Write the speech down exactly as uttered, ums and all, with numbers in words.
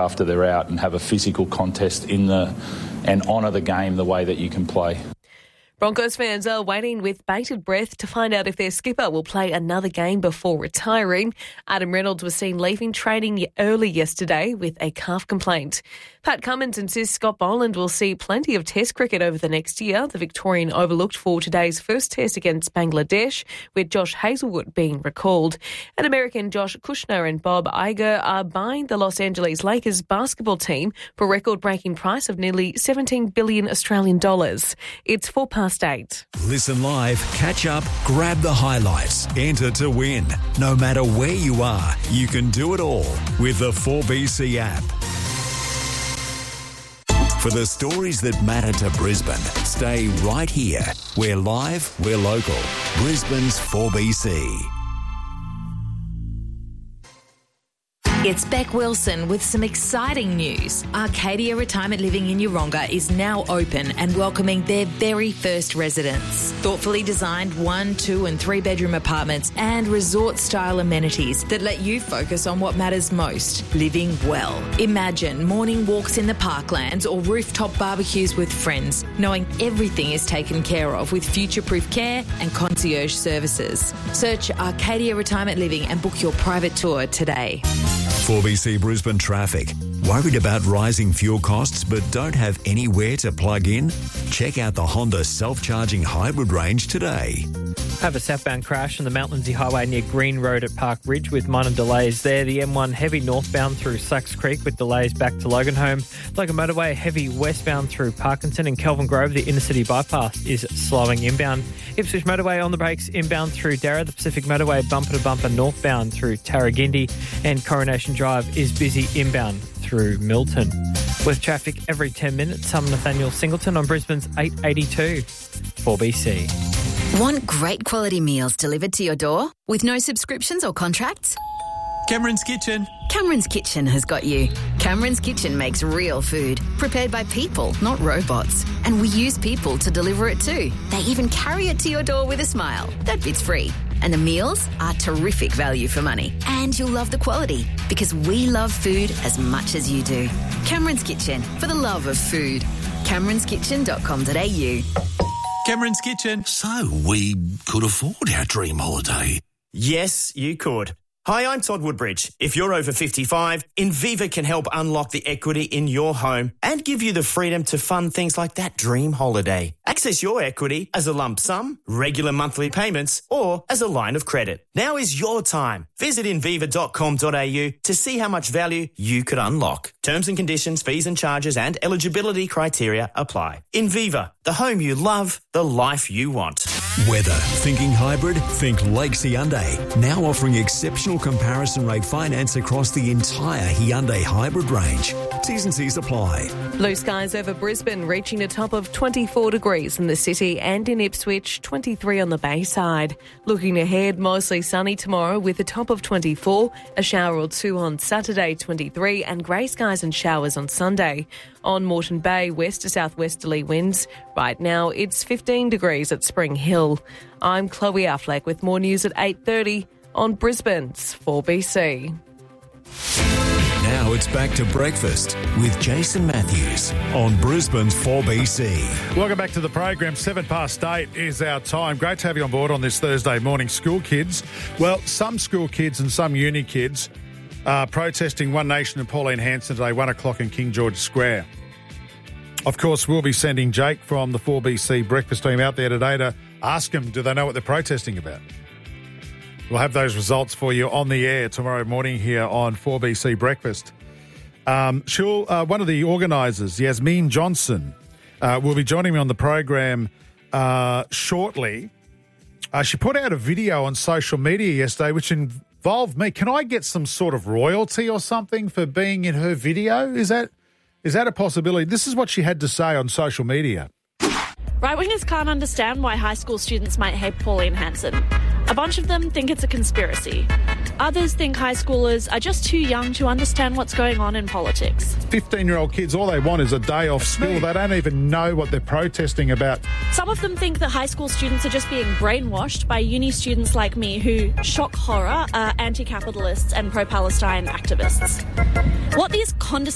after they're out and have a physical contest in the and honour the game the way that you can play. Broncos fans are waiting with bated breath to find out if their skipper will play another game before retiring. Adam Reynolds was seen leaving training early yesterday with a calf complaint. Pat Cummins insists Scott Boland will see plenty of Test cricket over the next year. The Victorian overlooked for today's first Test against Bangladesh, with Josh Hazlewood being recalled. And American Josh Kushner and Bob Iger are buying the Los Angeles Lakers basketball team for a record-breaking price of nearly seventeen billion Australian dollars. It's four past eight. Listen live, catch up, grab the highlights, enter to win. No matter where you are, you can do it all with the four B C app. For the stories that matter to Brisbane, stay right here. We're live, we're local. Brisbane's four B C. It's Beck Wilson with some exciting news. Arcadia Retirement Living in Yeronga is now open and welcoming their very first residents. Thoughtfully designed one, two and three bedroom apartments and resort-style amenities that let you focus on what matters most, living well. Imagine morning walks in the parklands or rooftop barbecues with friends, knowing everything is taken care of with future-proof care and concierge services. Search Arcadia Retirement Living and book your private tour today. four B C Brisbane traffic. Worried about rising fuel costs but don't have anywhere to plug in? Check out the Honda self-charging hybrid range today. Have a southbound crash on the Mount Lindsay Highway near Green Road at Park Ridge with minor delays there. The M one heavy northbound through Sacks Creek with delays back to Loganholme. Logan Motorway heavy westbound through Parkinson and Kelvin Grove. The inner city bypass is slowing inbound. Ipswich Motorway on the brakes inbound through Darra. The Pacific Motorway bumper to bumper northbound through Tarragindi. And Coronation Drive is busy inbound through Milton. With traffic every ten minutes, I'm Nathaniel Singleton on Brisbane's eight eighty-two four B C. Want great quality meals delivered to your door with no subscriptions or contracts? Cameron's Kitchen. Cameron's Kitchen has got you. Cameron's Kitchen makes real food, prepared by people, not robots. And we use people to deliver it too. They even carry it to your door with a smile. That bit's free. And the meals are terrific value for money. And you'll love the quality, because we love food as much as you do. Cameron's Kitchen, for the love of food. camerons kitchen dot com dot a u. Cameron's Kitchen. So we could afford our dream holiday. Yes, you could. Hi, I'm Todd Woodbridge. If you're over fifty-five, Inviva can help unlock the equity in your home and give you the freedom to fund things like that dream holiday. Access your equity as a lump sum, regular monthly payments, or as a line of credit. Now is your time. Visit inviva dot com dot a u to see how much value you could unlock. Terms and conditions, fees and charges and eligibility criteria apply. Inviva, the home you love, the life you want. Weather. Thinking hybrid? Think Lake Hyundai. Now offering exceptional comparison rate finance across the entire Hyundai hybrid range. T's and C's apply. Blue skies over Brisbane, reaching a top of twenty-four degrees in the city and in Ipswich, twenty-three on the Bayside. Looking ahead, mostly sunny tomorrow with a top of twenty-four, a shower or two on Saturday, twenty-three, and grey skies and showers on Sunday. On Moreton Bay, west to southwesterly winds. Right now, it's fifteen degrees at Spring Hill. I'm Chloe Affleck with more news at eight thirty on Brisbane's four B C. Now it's back to breakfast with Jason Matthews on Brisbane's four B C. Welcome back to the program. Seven past eight is our time. Great to have you on board on this Thursday morning. School kids, well, some school kids and some uni kids are protesting One Nation and Pauline Hanson today, one o'clock in King George Square. Of course, we'll be sending Jake from the four B C breakfast team out there today to ask them, do they know what they're protesting about? We'll have those results for you on the air tomorrow morning here on four B C Breakfast. Um, she'll, uh, one of the organisers, Yasmin Johnson, uh, will be joining me on the program uh, shortly. Uh, she put out a video on social media yesterday which involved me. Can I get some sort of royalty or something for being in her video? Is that is that a possibility? This is what she had to say on social media. Right-wingers can't understand why high school students might hate Pauline Hanson. A bunch of them think it's a conspiracy. Others think high schoolers are just too young to understand what's going on in politics. fifteen-year-old kids, all they want is a day off school. They don't even know what they're protesting about. Some of them think that high school students are just being brainwashed by uni students like me who, shock horror, are anti-capitalists and pro-Palestine activists. What these condescending